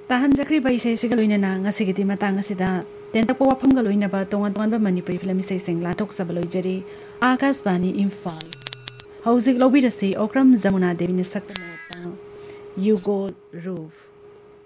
ताहनजखरी इसेसिगा लोइनना ngasigi디 matang asida tentakpa wafamga loinaba tongan manipuri film isesing lathokchaba loijari Akashvani Imphal hauzik lobirasi Okram Jamuna Devi ni sakta You Go Roof